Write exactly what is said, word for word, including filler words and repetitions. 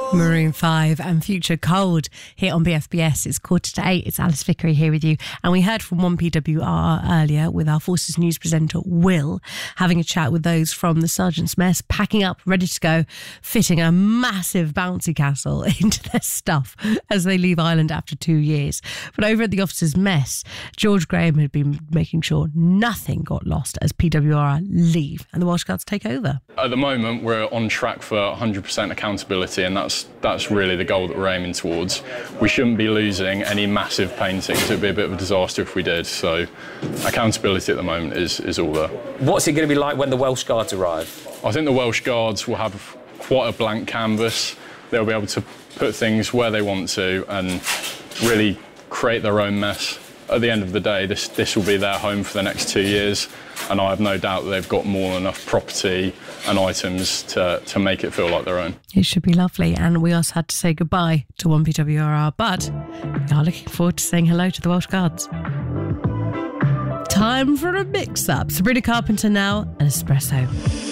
Maroon five and Future Cold here on B F B S. It's quarter to eight. It's Alice Vickery here with you. And we heard from one P W R earlier with our Forces News presenter, Will, having a chat with those from the Sergeant's Mess, packing up, ready to go, fitting a massive bouncy castle into their stuff as they leave Ireland after two years. But over at the Officers' Mess, George Graham had been making sure nothing got lost as P W R leave and the Welsh Guards take over. At the moment, we're on track for one hundred percent accountability, and that's that's really the goal that we're aiming towards. We shouldn't be losing any massive paintings. It would be a bit of a disaster if we did. So accountability at the moment is, is all there. What's it going to be like when the Welsh Guards arrive? I think the Welsh Guards will have quite a blank canvas. They'll be able to put things where they want to and really create their own mess. At the end of the day, this, this will be their home for the next two years, and I have no doubt that they've got more than enough property and items to, to make it feel like their own. It should be lovely, and we also had to say goodbye to one P W R, but we are looking forward to saying hello to the Welsh Guards. Time for a mix-up. Sabrina Carpenter now, and Espresso.